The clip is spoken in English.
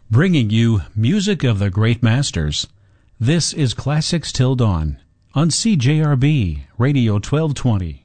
bringing you music of the great masters. This is Classics Till Dawn on CJRB Radio 1220.